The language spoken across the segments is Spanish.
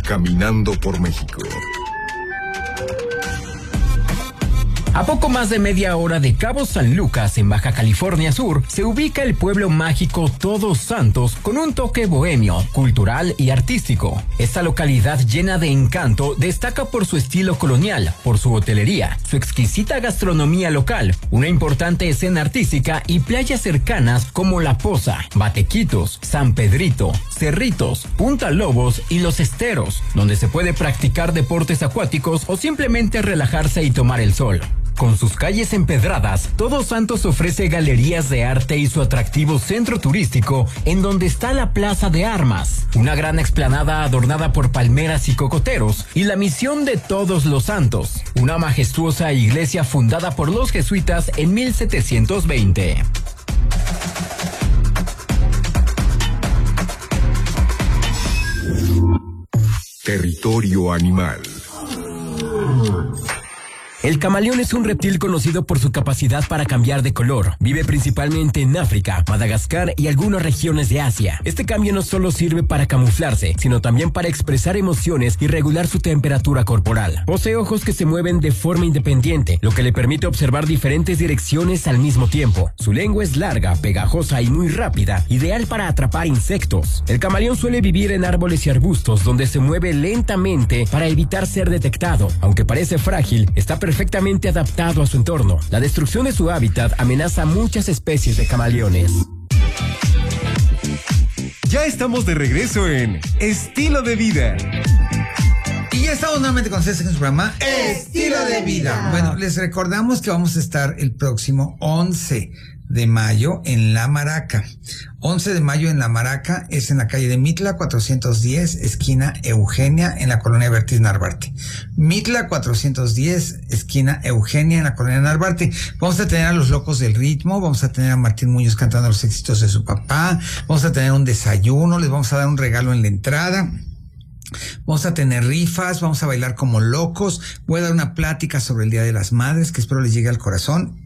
Caminando por México. A poco más de media hora de Cabo San Lucas, en Baja California Sur, se ubica el pueblo mágico Todos Santos con un toque bohemio, cultural y artístico. Esta localidad llena de encanto destaca por su estilo colonial, por su hotelería, su exquisita gastronomía local, una importante escena artística y playas cercanas como La Poza, Batequitos, San Pedrito, Cerritos, Punta Lobos y Los Esteros, donde se puede practicar deportes acuáticos o simplemente relajarse y tomar el sol. Con sus calles empedradas, Todos Santos ofrece galerías de arte y su atractivo centro turístico, en donde está la Plaza de Armas, una gran explanada adornada por palmeras y cocoteros, y la Misión de Todos los Santos, una majestuosa iglesia fundada por los jesuitas en 1720. Territorio animal. El camaleón es un reptil conocido por su capacidad para cambiar de color. Vive principalmente en África, Madagascar y algunas regiones de Asia. Este cambio no solo sirve para camuflarse, sino también para expresar emociones y regular su temperatura corporal. Posee ojos que se mueven de forma independiente, lo que le permite observar diferentes direcciones al mismo tiempo. Su lengua es larga, pegajosa y muy rápida, ideal para atrapar insectos. El camaleón suele vivir en árboles y arbustos, donde se mueve lentamente para evitar ser detectado. Aunque parece frágil, está perfectamente adaptado a su entorno. La destrucción de su hábitat amenaza a muchas especies de camaleones. Ya estamos de regreso en Estilo de Vida. Y ya estamos nuevamente con ustedes en su programa Estilo de Vida. Bueno, les recordamos que vamos a estar el próximo 11 de mayo en La Maraca. 11 de mayo en La Maraca es en la calle de Mitla 410, esquina Eugenia, en la colonia Bertis Narvarte. Mitla 410, esquina Eugenia, en la colonia Narvarte. Vamos a tener a los Locos del Ritmo, vamos a tener a Martín Muñoz cantando los éxitos de su papá, vamos a tener un desayuno, les vamos a dar un regalo en la entrada. Vamos a tener rifas, vamos a bailar como locos, voy a dar una plática sobre el Día de las Madres que espero les llegue al corazón.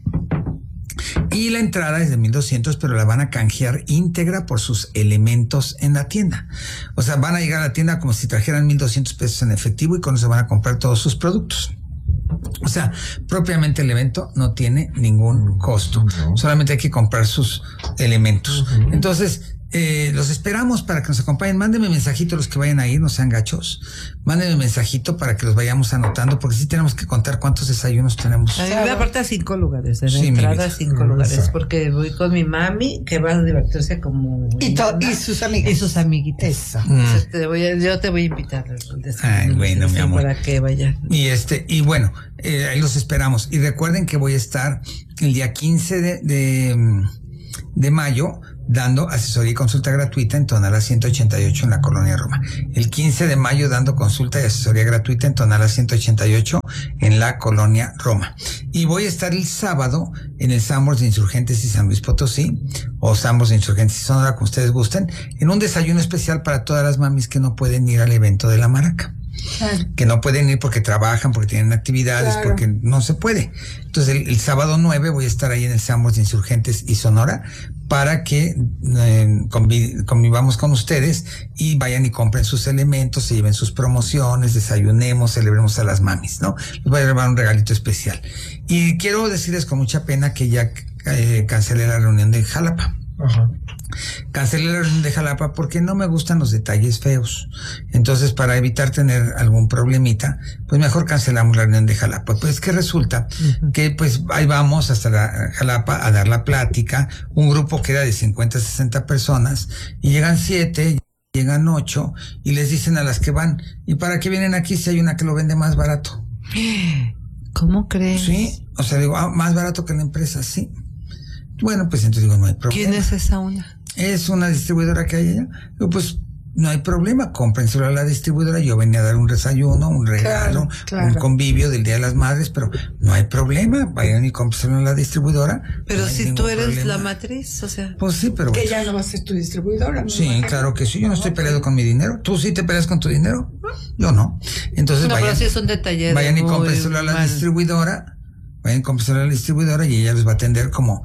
Y la entrada es de 1,200, pero la van a canjear íntegra por sus elementos en la tienda. O sea, van a llegar a la tienda como si trajeran 1,200 pesos en efectivo y con eso van a comprar todos sus productos. O sea, propiamente el evento no tiene ningún costo. Solamente hay que comprar sus elementos. Entonces, los esperamos para que nos acompañen. Mándenme mensajito los que vayan a ir, no sean gachos. Mándenme mensajito para que los vayamos anotando, porque sí tenemos que contar cuántos desayunos tenemos. A mí me aparta 5 lugares, en la Sí, entrada 5 lugares, porque voy con mi mami, que va a divertirse como... Y sus amigas. Y sus amiguitas. Eso. Entonces, yo te voy a invitar al desayuno. Ay, bueno, mi amor. Para que vayan. Y bueno, ahí los esperamos. Y recuerden que voy a estar el día 15 de mayo dando asesoría y consulta gratuita en Tonalá 188 en la Colonia Roma. El 15 de mayo dando consulta y asesoría gratuita en Tonalá 188 en la Colonia Roma. Y voy a estar el sábado en el Sambors de Insurgentes y San Luis Potosí, o Sambors de Insurgentes y Sonora, como ustedes gusten, en un desayuno especial para todas las mamis que no pueden ir al evento de La Maraca. Claro. Que no pueden ir porque trabajan, porque tienen actividades, claro, porque no se puede. Entonces el sábado 9 voy a estar ahí en el Sambors de Insurgentes y Sonora para que convivamos con ustedes y vayan y compren sus elementos, se lleven sus promociones, desayunemos, celebremos a las mamis, ¿no? Les voy a llevar un regalito especial. Y quiero decirles con mucha pena que ya cancelé la reunión de Jalapa. Ajá. Cancelé la reunión de Jalapa porque no me gustan los detalles feos. Entonces, para evitar tener algún problemita, pues mejor cancelamos la reunión de Jalapa. Pues que resulta que pues ahí vamos hasta la Jalapa a dar la plática, un grupo que era de 50 a 60 personas, y llegan 7, llegan 8, y les dicen a las que van, ¿y para qué vienen aquí si hay una que lo vende más barato? ¿Cómo crees? Sí, o sea, digo, más barato que la empresa, sí. Bueno, pues entonces digo, no hay problema. ¿Quién es esa una? Es una distribuidora que hay allá. Digo, pues no hay problema, cómprenselo a la distribuidora. Yo venía a dar un desayuno, un regalo, claro. Un convivio del Día de las Madres, pero no hay problema, vayan y cómprenselo a la distribuidora. Pero no si tú eres problema. La matriz, o sea. Pues sí, pero... Que ya no va a ser tu distribuidora, ¿no? Sí, claro que sí, yo no estoy peleado con mi dinero. ¿Tú sí te peleas con tu dinero? Yo no. Entonces no, vayan, pero sí es un detalle. Vayan y cómprenselo a la distribuidora, y ella los va a atender como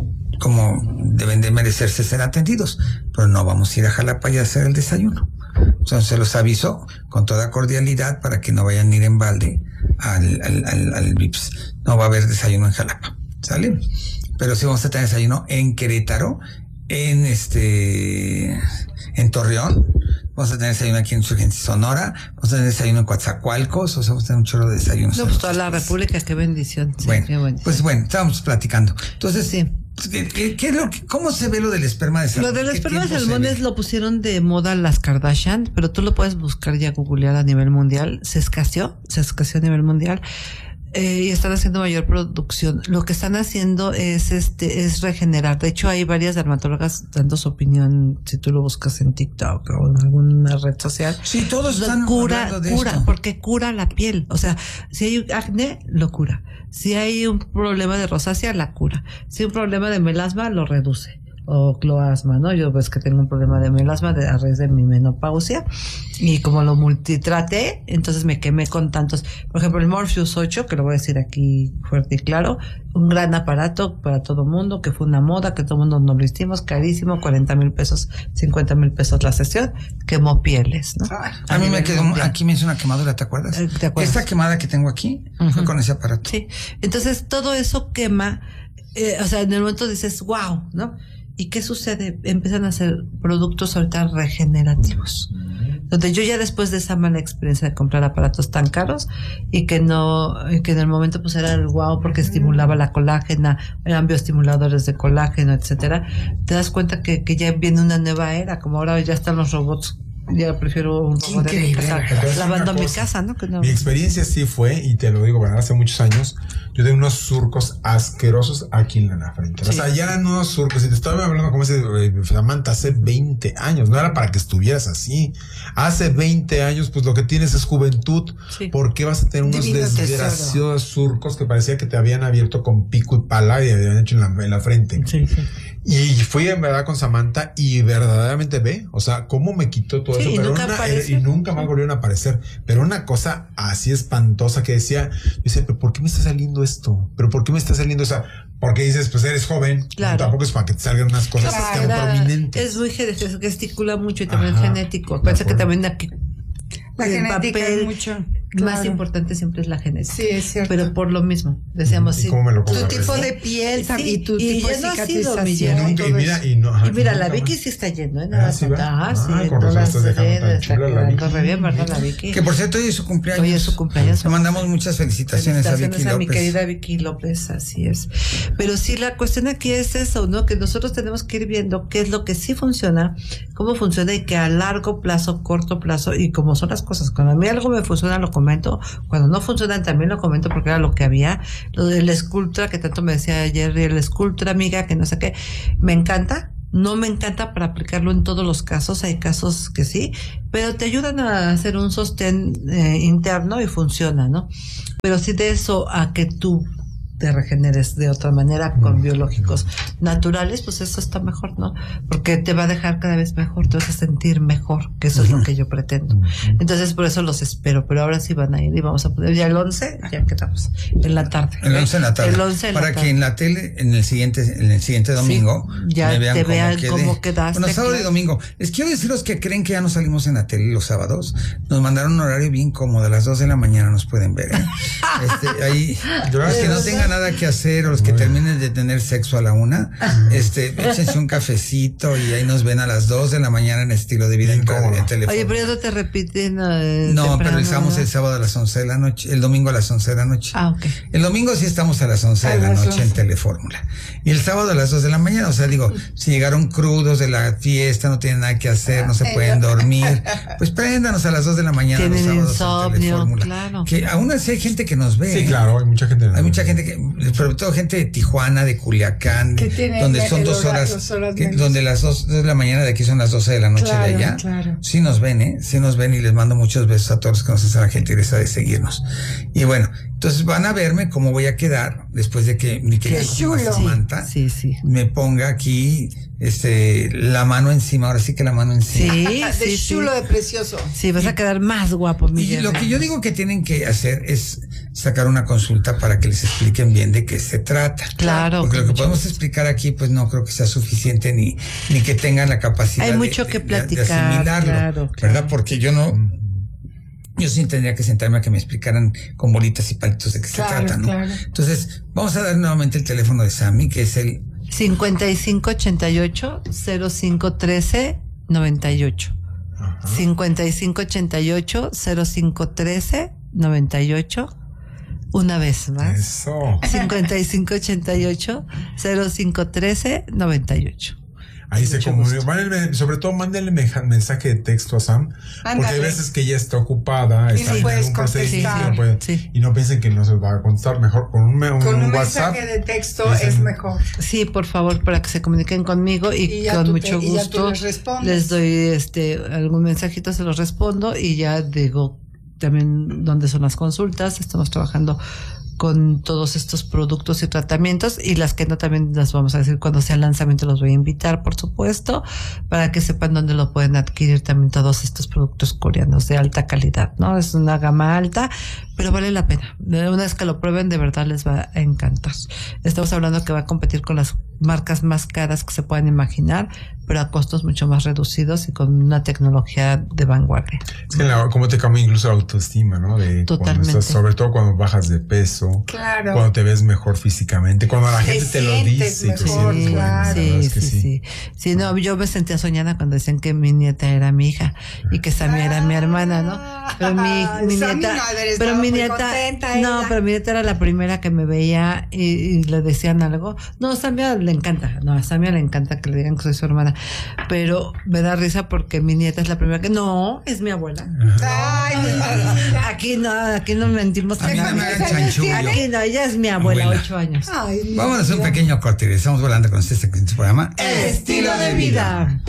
deben de merecerse ser atendidos, pero no vamos a ir a Jalapa y a hacer el desayuno. Entonces se los aviso con toda cordialidad para que no vayan a ir en balde al Vips. No va a haber desayuno en Jalapa, ¿sale? Pero sí vamos a tener desayuno en Querétaro, en Torreón, vamos a tener desayuno aquí en Insurgencia Sonora, vamos a tener desayuno en Coatzacoalcos, o sea, vamos a tener un chorro de desayunos. No, pues toda la República, qué bendición. Sí, bueno, qué bendición. pues bueno, estábamos platicando. Entonces, Sí. ¿cómo se ve lo del esperma de salmón? Lo del ¿Qué esperma de tiempo se salmones ve? lo pusieron de moda las Kardashian, pero tú lo puedes buscar ya, googlear a nivel mundial. Se escaseó a nivel mundial. Y están haciendo mayor producción. Lo que están haciendo es regenerar. De hecho, hay varias dermatólogas dando su opinión, si tú lo buscas en TikTok o en alguna red social. Sí, todos están hablando de esto. Porque cura la piel. O sea, si hay acné, lo cura. Si hay un problema de rosácea, la cura. Si hay un problema de melasma, lo reduce. O cloasma, ¿no? Yo ves que tengo un problema de melasma a raíz de mi menopausia y como lo multitraté, entonces me quemé con tantos. Por ejemplo, el Morpheus 8, que lo voy a decir aquí fuerte y claro, un gran aparato para todo mundo, que fue una moda, que todo mundo nos lo hicimos, carísimo, 40,000 pesos, 50,000 pesos la sesión, quemó pieles, ¿no? A mí me quedó, aquí me hizo una quemadura, ¿te acuerdas? ¿Te acuerdas? Esta quemada que tengo aquí fue con ese aparato. Sí, entonces todo eso quema, o sea, en el momento dices, wow, ¿no? ¿Y qué sucede? Empiezan a hacer productos ahorita regenerativos. Donde yo ya después de esa mala experiencia de comprar aparatos tan caros y que en el momento pues era el wow porque estimulaba la colágena, eran bioestimuladores de colágeno, etcétera, te das cuenta que ya viene una nueva era, como ahora ya están los robots. Ya prefiero un robot de mi casa, lavando mi casa, ¿no? Mi experiencia sí fue, y te lo digo, bueno, hace muchos años, yo tenía unos surcos asquerosos aquí en la frente. Sí. O sea, ya eran unos surcos, y te estaba hablando como ese Samantha, hace 20 años, no era para que estuvieras así. Hace 20 años, pues lo que tienes es juventud. Sí. ¿Por qué vas a tener unos desgraciados surcos que parecía que te habían abierto con pico y pala y habían hecho en la frente? Sí, sí. Y fui en verdad con Samantha y verdaderamente o sea, cómo me quitó todo eso, y pero nunca más volvieron a aparecer. Pero una cosa así espantosa que decía, yo decía, pero ¿por qué me está saliendo esto? ¿Pero por qué me está saliendo esa? Porque dices, pues eres joven, claro. Tampoco es para que te salgan unas cosas tan prominentes. Es muy gesticula mucho y también genético. Pensé que también aquí la genética es mucho. Más importante siempre es la genética. Sí, es cierto. Pero por lo mismo, decíamos sí. Tu tipo de piel y tu tipo de cicatrización. Y mira, la Vicky sí está yendo, ¿eh? Sí, con razón estás dejando tan chula la Vicky. Corre bien, ¿verdad, la Vicky? Que por cierto, hoy es su cumpleaños. Hoy es su cumpleaños. Le mandamos muchas felicitaciones a Vicky López. A mi querida Vicky López, así es. Pero sí, la cuestión aquí es eso, ¿no? Que nosotros tenemos que ir viendo qué es lo que sí funciona, cómo funciona y que a largo plazo, corto plazo, y cómo son las cosas. Cuando a mí algo me funciona, lo comento. Cuando no funcionan, también lo comento porque era lo que había. Lo del Sculptra, que tanto me decía ayer, el Sculptra, amiga, que no sé qué. Me encanta. No me encanta para aplicarlo en todos los casos. Hay casos que sí, pero te ayudan a hacer un sostén interno y funciona, ¿no? Pero sí de eso a que tú te regeneres de otra manera con biológicos naturales, pues eso está mejor, ¿no? Porque te va a dejar cada vez mejor, te vas a sentir mejor, que eso es lo que yo pretendo. Entonces por eso los espero, pero ahora sí van a ir y vamos a poder, ya el 11, ya quedamos, en la tarde. El 11 en la tarde. El 11 en la tarde. Para que en la tele, en el siguiente domingo, sí, ya me vean cómo quedaste. Bueno, sábado y domingo. Les quiero decir los que creen que ya no salimos en la tele los sábados, nos mandaron un horario bien cómodo, a las 2 de la mañana nos pueden ver, ¿eh? Ahí, los que no tengan nada que hacer o los que terminen de tener sexo a la 1, échense un cafecito y ahí nos ven a las 2 de la mañana en Estilo de Vida en teléfono. Oye, pero ya no te repiten. No, pero estamos el sábado a las 11 de la noche, el domingo a las 11 de la noche. Ah, ok. El domingo sí estamos a las 11 de la noche en Telefórmula. Y el sábado a las 2 de la mañana, o sea, digo, si llegaron crudos de la fiesta, no tienen nada que hacer, no se pueden dormir, pues préndanos a las 2 de la mañana los sábados insomnio, en Telefórmula. Claro. Que aún así hay gente que nos ve. Sí, claro, hay mucha gente. Hay mucha gente que, sobre todo gente de Tijuana, de Culiacán, donde son 2 horas, donde las 2 de la mañana de aquí son las 12 de la noche de allá. Claro. Sí nos ven, sí nos ven y les mando muchos besos a todos los que nos hacen la gentileza de seguirnos. Y bueno, entonces van a verme cómo voy a quedar después de que mi querida Samantha me ponga aquí la mano encima, ahora sí que la mano encima. Sí, de chulo, de precioso. Sí, vas a quedar más guapo, Y Miguel. lo que yo digo que tienen que hacer es sacar una consulta para que les expliquen bien de qué se trata. Claro. Porque lo que podemos explicar aquí, pues no creo que sea suficiente ni que tengan la capacidad Hay mucho que platicar, de asimilarlo, claro. ¿verdad? Porque yo sí tendría que sentarme a que me explicaran con bolitas y palitos de qué se trata, ¿no? Claro. Entonces, vamos a dar nuevamente el teléfono de Sammy, que es el 5588-0513-98. 5588-0513-98. Una vez más. Eso. 5588-0513-98. Ahí se comunica. Sobre todo, mándenle mensaje de texto a Sam. Porque hay veces que ella está ocupada, está en un procedimiento y no piensen que no se va a contestar. Mejor con un WhatsApp. Mensaje de texto es mejor. Sí, por favor, para que se comuniquen conmigo y con mucho gusto les doy algún mensajito, se los respondo y ya digo también dónde son las consultas. Estamos trabajando con todos estos productos y tratamientos, y las que no también las vamos a decir cuando sea el lanzamiento, los voy a invitar, por supuesto, para que sepan dónde lo pueden adquirir también todos estos productos coreanos de alta calidad, ¿no? Es una gama alta, pero vale la pena. Una vez que lo prueben, de verdad les va a encantar. Estamos hablando que va a competir con las marcas más caras que se puedan imaginar, pero a costos mucho más reducidos y con una tecnología de vanguardia. Es que cómo te cambia incluso la autoestima, ¿no? Totalmente. Sobre todo cuando bajas de peso. Claro. Cuando te ves mejor físicamente, cuando la gente te lo dice y te sientes claro. Sí, no, yo me sentía soñada cuando decían que mi nieta era mi hija y que Sammy era mi hermana, ¿no? Pero mi nieta, pero mi nieta era la primera que me veía y le decían algo. No, a Sammy le encanta que le digan que soy su hermana, pero me da risa porque mi nieta es la primera que es mi abuela. Aquí no mentimos. Aquí no, ella es mi abuela, 8 años. Vámonos a un pequeño corte y regresamos volando con este programa Estilo de Vida.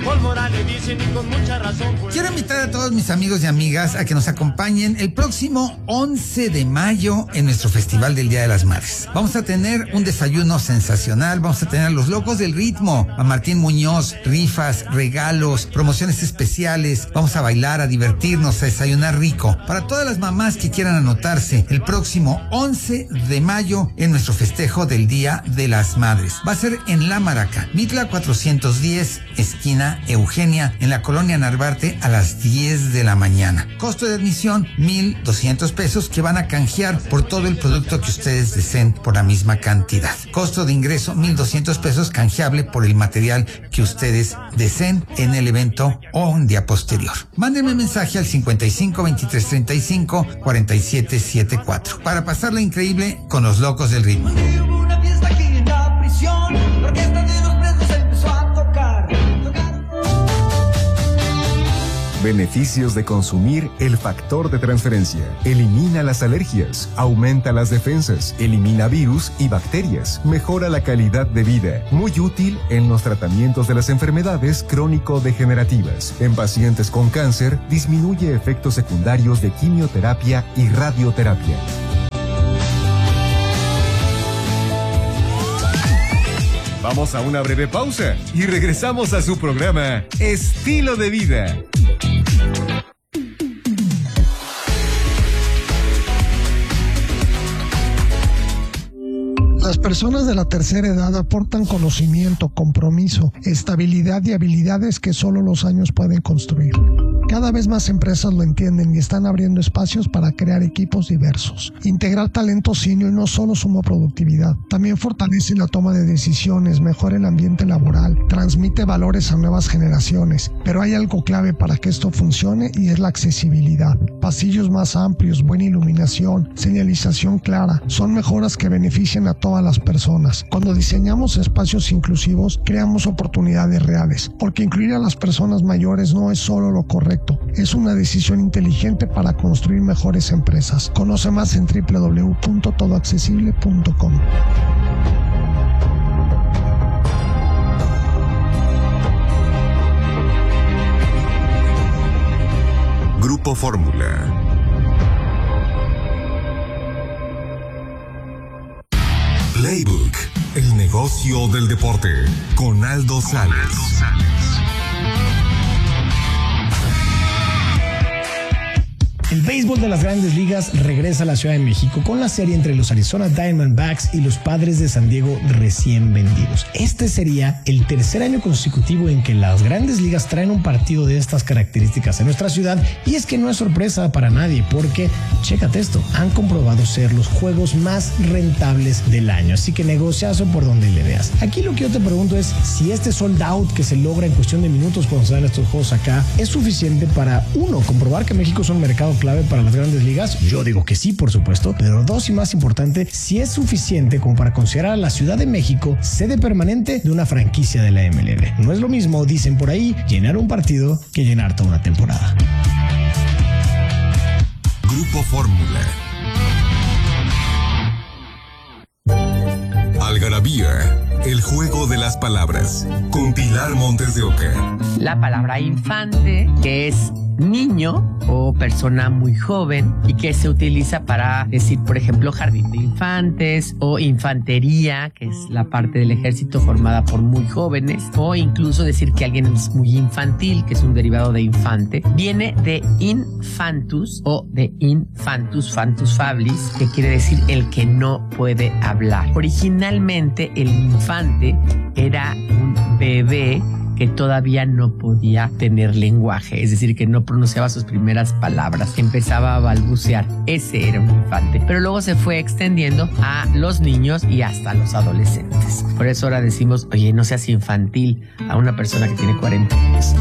Quiero invitar a todos mis amigos y amigas a que nos acompañen el próximo 11 de mayo en nuestro Festival del Día de las Madres. Vamos a tener un desayuno sensacional, vamos a tener a los locos del ritmo, a Martín Muñoz, rifas, regalos, promociones especiales, vamos a bailar, a divertirnos, a desayunar rico. Para todas las mamás que quieran anotarse, el próximo 11 de mayo en nuestro festejo del Día de las Madres. Va a ser en La Maraca, Mitla 410, esquina Eugenia, en la colonia Narvarte, a las 10 de la mañana. Costo de admisión, 1,200 pesos, que van a canjear por todo el producto que ustedes deseen por la misma cantidad. Costo de ingreso, 1,200 pesos, canjeable por el material que ustedes deseen en el evento o un día posterior. Mándenme mensaje al 55 23 35 47 74 para pasarla increíble con los locos del ritmo. Una fiesta aquí en la prisión, la orquesta de los presos empezó a tocar. Beneficios de consumir el factor de transferencia. Elimina las alergias, aumenta las defensas, elimina virus y bacterias, mejora la calidad de vida. Muy útil en los tratamientos de las enfermedades crónico-degenerativas. En pacientes con cáncer, disminuye efectos secundarios de quimioterapia y radioterapia. Vamos a una breve pausa y regresamos a su programa Estilo de Vida. Las personas de la tercera edad aportan conocimiento, compromiso, estabilidad y habilidades que solo los años pueden construir. Cada vez más empresas lo entienden y están abriendo espacios para crear equipos diversos. Integrar talento senior no solo suma productividad, también fortalece la toma de decisiones, mejora el ambiente laboral, transmite valores a nuevas generaciones. Pero hay algo clave para que esto funcione y es la accesibilidad. Pasillos más amplios, buena iluminación, señalización clara, son mejoras que benefician a todas las personas. Cuando diseñamos espacios inclusivos, creamos oportunidades reales, porque incluir a las personas mayores no es solo lo correcto. Es una decisión inteligente para construir mejores empresas. Conoce más en www.todoaccesible.com. Grupo Fórmula. Playbook, El negocio del deporte con Aldo Sales. El béisbol de las Grandes Ligas regresa a la Ciudad de México con la serie entre los Arizona Diamondbacks y los Padres de San Diego recién vendidos. Este sería el tercer año consecutivo en que las Grandes Ligas traen un partido de estas características en nuestra ciudad, y es que no es sorpresa para nadie porque, chécate esto, han comprobado ser los juegos más rentables del año, así que negociazo por donde le veas. Aquí lo que yo te pregunto es si este sold out que se logra en cuestión de minutos cuando se dan estos juegos acá es suficiente para, uno, comprobar que México es un mercado clave para las Grandes Ligas. Yo digo que sí, por supuesto, pero dos, y más importante, si es suficiente como para considerar a la Ciudad de México sede permanente de una franquicia de la MLB. No es lo mismo, dicen por ahí, llenar un partido que llenar toda una temporada. Grupo Fórmula. Algarabía, el juego de las palabras, con Pilar Montes de Oca. La palabra infante, que es niño o persona muy joven y que se utiliza para decir, por ejemplo, jardín de infantes o infantería, que es la parte del ejército formada por muy jóvenes, o incluso decir que alguien es muy infantil, que es un derivado de infante. Viene de infantus o de infantus, fantus fablis, que quiere decir el que no puede hablar. Originalmente el infante era un bebé que todavía no podía tener lenguaje, es decir, que no pronunciaba sus primeras palabras, que empezaba a balbucear. Ese era un infante. Pero luego se fue extendiendo a los niños y hasta a los adolescentes. Por eso ahora decimos, oye, no seas infantil a una persona que tiene 40 años.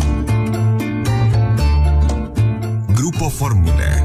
Grupo Fórmula.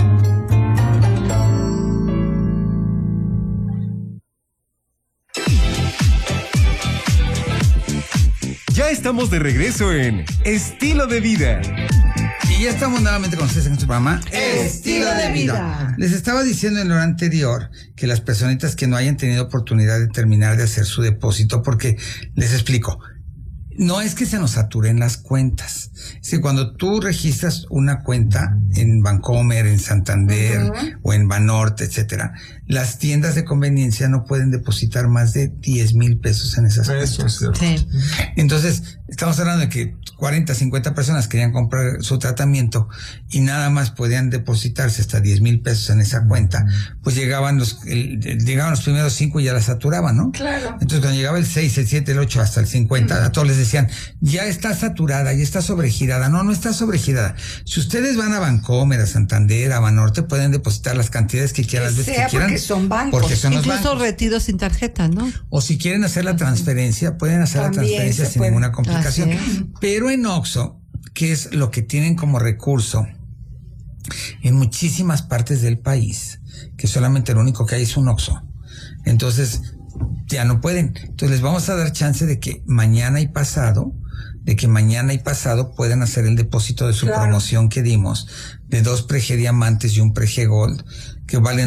Ya estamos de regreso en Estilo de Vida. Y ya estamos nuevamente con ustedes en nuestro programa Estilo de Vida. Les estaba diciendo en lo anterior que las personitas que no hayan tenido oportunidad de terminar de hacer su depósito, porque les explico, no es que se nos saturen las cuentas. Es que cuando tú registras una cuenta en Bancomer, en Santander o en Banorte, etcétera, las tiendas de conveniencia no pueden depositar más de 10,000 pesos en esas cuentas. Eso es cierto. Sí. Entonces, estamos hablando de que 40, 50 personas querían comprar su tratamiento y nada más podían depositarse hasta 10,000 pesos en esa cuenta. Pues llegaban los primeros 5 y ya la saturaban, ¿no? Claro. Entonces, cuando llegaba el 6, el 7, el 8, hasta el 50, a todos les decían, ya está saturada, ya está sobregirada. No, no está sobregirada. Si ustedes van a Bancomer, a Santander, a Banorte, pueden depositar las cantidades que quieran, las veces que quieran. Porque son bancos. Porque son los Incluso bancos. retiro sin tarjeta, ¿no? O si quieren hacer la transferencia, pueden hacer También la transferencia se sin puede. ninguna complicación. Así es. Pero en OXXO, que es lo que tienen como recurso en muchísimas partes del país, que solamente lo único que hay es un OXXO. Entonces, ya no pueden. Entonces, les vamos a dar chance de que mañana y pasado puedan hacer el depósito de su promoción que dimos de 2 Prege Diamantes y un Prege Gold, que valen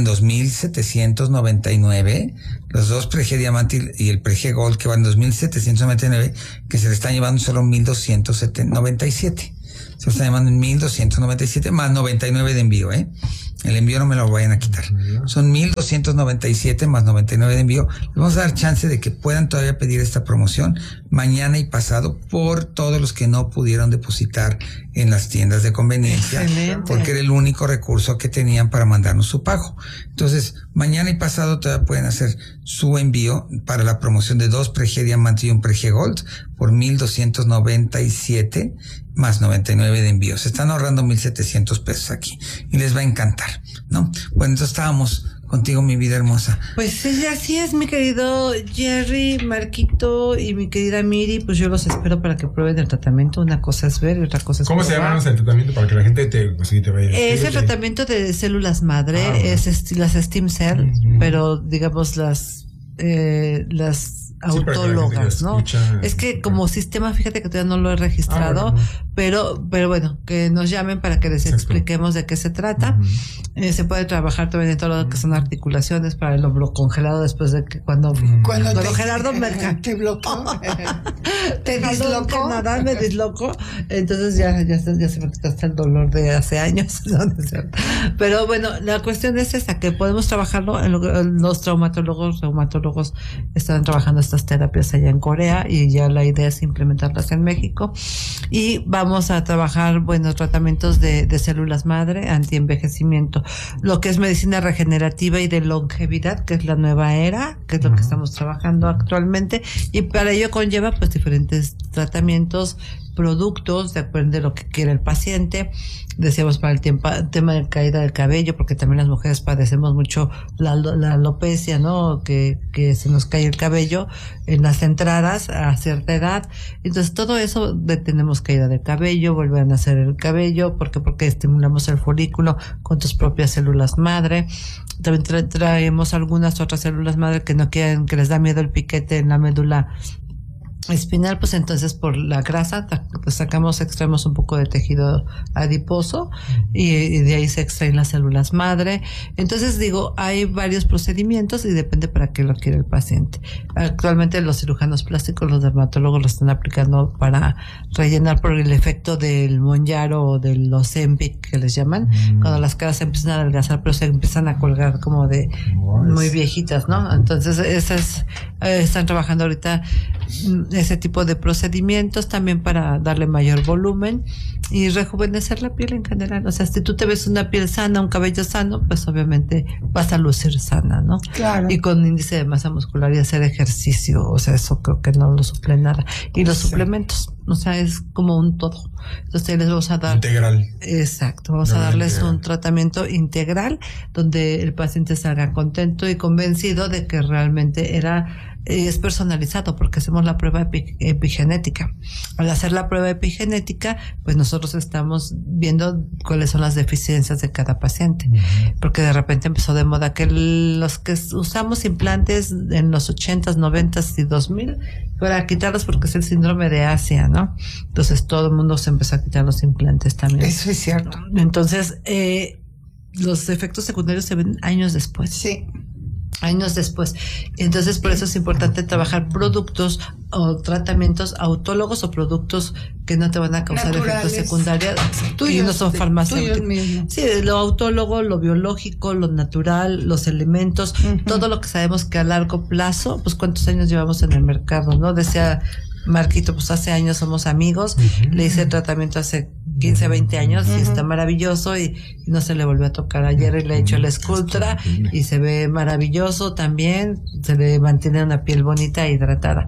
2,799. Los 2 Prege Diamante y el Prege Gold, que valen 2,799, que se le están llevando solo 1,297. Se lo están llevando en 1,297 más 99 de envío, ¿eh? El envío no me lo vayan a quitar. Son 1,297 más 99 de envío. Les vamos a dar chance de que puedan todavía pedir esta promoción mañana y pasado por todos los que no pudieron depositar en las tiendas de conveniencia. Excelente. Porque era el único recurso que tenían para mandarnos su pago. Entonces, mañana y pasado todavía pueden hacer su envío para la promoción de 2 Prege Diamante y un Prege Gold por 1,297 más 99 de envío. Se están ahorrando 1,700 pesos aquí y les va a encantar, ¿no? Bueno, entonces estábamos contigo, mi vida hermosa. Pues sí, así es, mi querido Jerry, Marquito y mi querida Miri. Pues yo los espero para que prueben el tratamiento. Una cosa es ver y otra cosa es ¿Cómo se probar. llama el tratamiento para que la gente te vaya? Es el tratamiento de células madre, bueno. es las stem cell, pero digamos las autólogas, ¿no? Es que como sistema, fíjate que todavía no lo he registrado, pero bueno, que nos llamen para que les expliquemos de qué se trata. Se puede trabajar también en todo lo que son articulaciones para el hombro congelado después de que cuando Gerardo te bloqueó, te dislocó, nada, me disloco, entonces ya se me quitó hasta el dolor de hace años. Pero bueno, la cuestión es esta, que podemos trabajarlo. Los reumatólogos están trabajando estas terapias allá en Corea y ya la idea es implementarlas en México. Y vamos a trabajar tratamientos de células madre, antienvejecimiento, lo que es medicina regenerativa y de longevidad, que es la nueva era, que es lo que estamos trabajando actualmente, y para ello conlleva pues diferentes tratamientos, productos, depende de lo que quiera el paciente. Decíamos para el tema de caída del cabello, porque también las mujeres padecemos mucho la alopecia, ¿no? Que se nos cae el cabello en las entradas a cierta edad. Entonces todo eso detenemos caída de cabello, vuelve a nacer el cabello, porque estimulamos el folículo con tus propias células madre. También traemos algunas otras células madre que no quieren, que les da miedo el piquete en la médula espinal, pues entonces por la grasa pues extraemos un poco de tejido adiposo y de ahí se extraen las células madre. Entonces hay varios procedimientos y depende para qué lo quiere el paciente. Actualmente los cirujanos plásticos, los dermatólogos lo están aplicando para rellenar por el efecto del Mounjaro o del Ozempic que les llaman, cuando las caras se empiezan a adelgazar pero se empiezan a colgar como de muy viejitas, ¿no? Entonces están trabajando ahorita ese tipo de procedimientos también para darle mayor volumen y rejuvenecer la piel en general. O sea, si tú te ves una piel sana, un cabello sano, pues obviamente vas a lucir sana, ¿no? Claro. Y con índice de masa muscular y hacer ejercicio, o sea, eso creo que no lo suple nada. Y los suplementos, o sea, es como un todo. Entonces les vamos a dar... Integral. Exacto, vamos a darles un tratamiento integral donde el paciente salga contento y convencido de que realmente es personalizado, porque hacemos la prueba epigenética. Al hacer la prueba epigenética, pues nosotros estamos viendo cuáles son las deficiencias de cada paciente, porque de repente empezó de moda que los que usamos implantes en los 80s, 90s y 2000 para quitarlos porque es el síndrome de Asia, ¿no? Entonces todo el mundo se empezó a quitar los implantes también. Eso es cierto. Entonces los efectos secundarios se ven años después. Sí. Años después. Entonces, por eso es importante trabajar productos o tratamientos autólogos o productos que no te van a causar efectos secundarios y no son farmacéuticos. Sí, lo autólogo, lo biológico, lo natural, los elementos, todo lo que sabemos que a largo plazo, pues cuántos años llevamos en el mercado, ¿no? Decía Marquito, pues hace años somos amigos, le hice tratamiento hace 15, 20 años y está maravilloso y no se le volvió a tocar. Ayer le he hecho la Sculptra y se ve maravilloso también, se le mantiene una piel bonita e hidratada.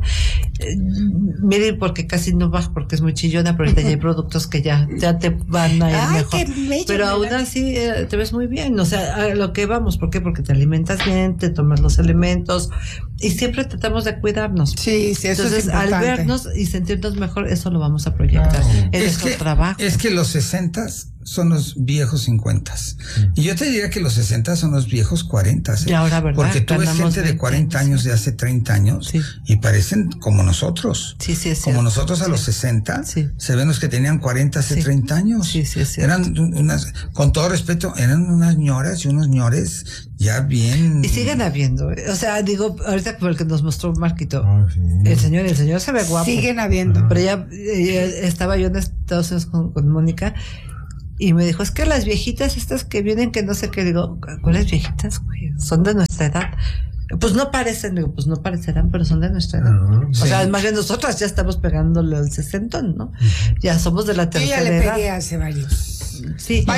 Miren, porque casi no baja porque es muy chillona, pero ahorita ya hay productos que ya te van a ir mejor. Pero aún así te ves muy bien, o sea, a lo que vamos, ¿por qué? Porque te alimentas bien, te tomas los elementos y siempre tratamos de cuidarnos. Sí, eso entonces, es importante. Al vernos y sentirnos mejor, eso lo vamos a proyectar en nuestro trabajo. Es que los 60s son los viejos 50s. Y yo te diría que los 60 son los viejos 40s. Y ahora, ¿verdad? Porque tú ves gente de 40 años de hace 30 años y parecen como nosotros. Sí, es como nosotros a los 60. Se ven los que tenían 40 hace 30 años. Sí, es eran unas, con todo respeto, eran unas ñoras y unos ñores ya bien. Y siguen habiendo. O sea, digo, ahorita porque nos mostró Marquito, el señor se ve guapo. Siguen habiendo. Pero ya estaba yo en Estados Unidos con Mónica. Y me dijo, es que las viejitas estas que vienen, que no sé qué, digo, ¿cuáles viejitas, güey? Son de nuestra edad. Pues no parecen, digo, pues no parecerán, pero son de nuestra edad. O sea, más bien nosotras ya estamos pegándole al 60, ¿no? Ya somos de la tercera edad. Yo ya le pegué hace varios. Sí.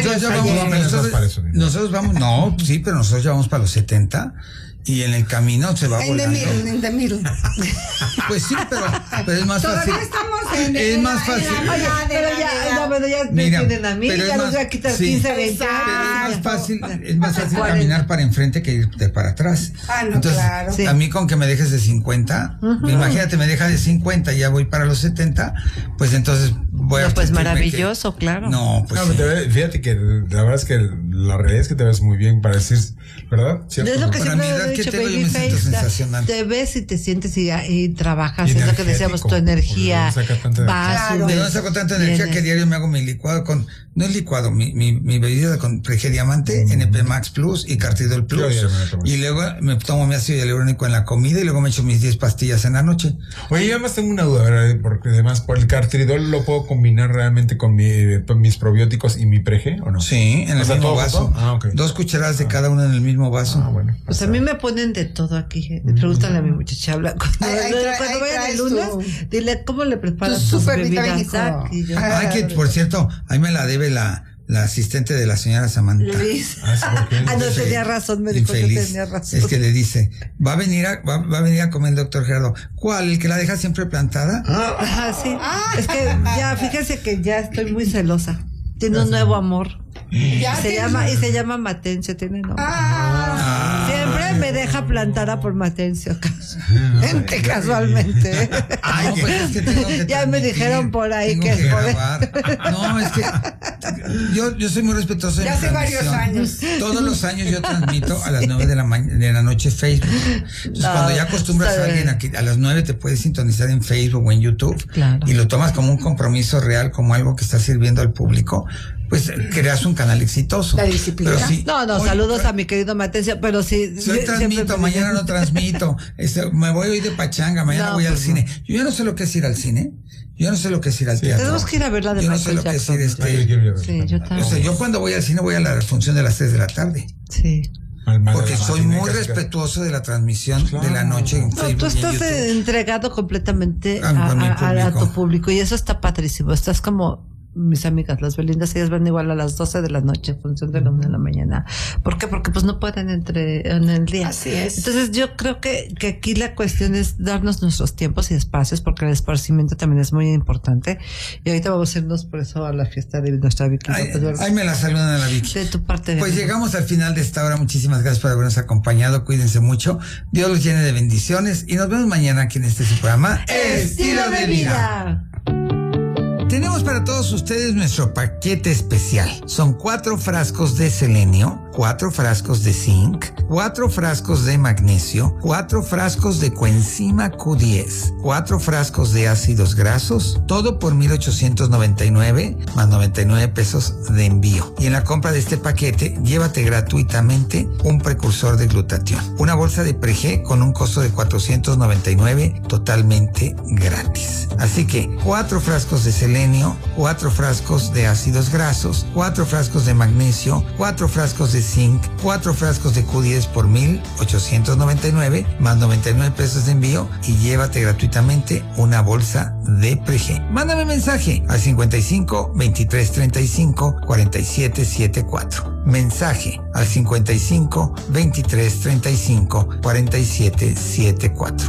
Nosotros vamos, no, sí, pero nosotros ya vamos para los 70. Y en el camino se va volando. En the middle. Pues sí, pero es más fácil. Es más fácil. Pero ya me tienen a mí, ya los voy a quitar 15, 20 años. Es más fácil caminar para enfrente que irte para atrás. No, entonces, claro. A mí con que me dejes de 50, imagínate, me deja de 50 y ya voy para los 70, pues entonces pues maravilloso, claro. No, pues no, fíjate que la verdad es que la realidad es que te ves muy bien para decir, ¿verdad? ¿Cierto? Es lo que para siempre mi edad he que dicho, tengo, yo me siento sensacional. te ves y te sientes y trabajas, es lo que decíamos, tu energía va. Yo no saco tanta energía que diario me hago mi licuado no es licuado, mi bebida con Preje Diamante, NP Max Plus y Cartidol Plus. Y luego me tomo mi ácido hialurónico en la comida y luego me echo mis 10 pastillas en la noche. Oye, yo además tengo una duda, ¿verdad? Porque además por el Cartidol lo puedo combinar realmente con mis probióticos y mi Preje, ¿o no? Sí, en el mismo vaso. Okay. 2 cucharadas de cada uno en el mismo vaso. Bueno. Pues a mí me ponen de todo aquí. Pregúntale a mi muchacha, habla cuando vayan el lunes, dile cómo le preparas tus bebidas. Que por cierto, ahí me la debe la asistente de la señora Samantha. Luis. No tenía razón, me dijo que tenía razón. Es que le dice, va a venir a comer el doctor Gerardo. ¿Cuál? ¿El que la deja siempre plantada? Sí. Es que ya, fíjense que ya estoy muy celosa. Tiene un nuevo amor. Se llama Matencio, tiene nombre. Siempre me deja plantada por Matencio. Casualmente. Ya me dijeron por ahí que es por él. No, es que yo soy muy respetuoso. Ya hace varios años. Todos los años yo transmito a las 9 de la noche Facebook. Entonces, cuando ya acostumbras a alguien a que a las 9 te puedes sintonizar en Facebook o en YouTube, y lo tomas como un compromiso real, como algo que está sirviendo al público, pues creas un canal exitoso. La disciplina. Pero sí, saludos a mi querido Matencio, pero sí. Hoy transmito, mañana no transmito. Me voy hoy de pachanga, mañana voy al cine. Yo ya no sé lo que es ir al cine. Yo no sé lo que es ir al teatro. Tenemos que ir a ver la de Michael Jackson. Yo no sé lo que es ir Sí, yo también. O sea, yo cuando voy al cine voy a la función de las 3 de la tarde. Sí. Porque soy muy respetuoso de la transmisión de la noche en Facebook. Tú estás entregado completamente a tu público y eso está padrísimo. Estás como mis amigas, las Belindas, ellas van igual a las 12 de la noche, en función de la 1 de la mañana. ¿Por qué? Porque pues no pueden en el día. Así es. Entonces yo creo que aquí la cuestión es darnos nuestros tiempos y espacios, porque el esparcimiento también es muy importante. Y ahorita vamos a irnos por eso a la fiesta de nuestra Vicky. Ahí me la saludan a la Vicky. De tu parte. Pues llegamos al final de esta hora. Muchísimas gracias por habernos acompañado. Cuídense mucho. Dios los llene de bendiciones y nos vemos mañana aquí en este programa Estilo de Vida. Tenemos para todos ustedes nuestro paquete especial. Son 4 frascos de selenio, 4 frascos de zinc, 4 frascos de magnesio, 4 frascos de coenzima Q10, 4 frascos de ácidos grasos, todo por $1,899 más 99 pesos de envío. Y en la compra de este paquete, llévate gratuitamente un precursor de glutatión. Una bolsa de Preje con un costo de $499 totalmente gratis. Así que 4 frascos de selenio, 4 frascos de ácidos grasos, 4 frascos de magnesio, 4 frascos de zinc, 4 frascos de Q10 por $1,899 más 99 pesos de envío y llévate gratuitamente una bolsa de Preje. Mándame mensaje al 55 23 35 47 74. Mensaje al 55 23 35 47 74.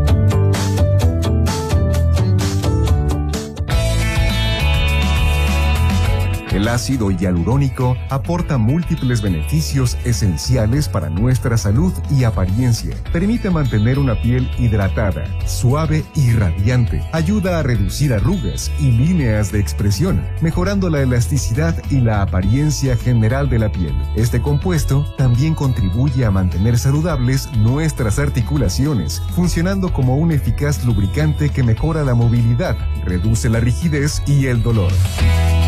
El ácido hialurónico aporta múltiples beneficios esenciales para nuestra salud y apariencia. Permite mantener una piel hidratada, suave y radiante. Ayuda a reducir arrugas y líneas de expresión, mejorando la elasticidad y la apariencia general de la piel. Este compuesto también contribuye a mantener saludables nuestras articulaciones, funcionando como un eficaz lubricante que mejora la movilidad, reduce la rigidez y el dolor.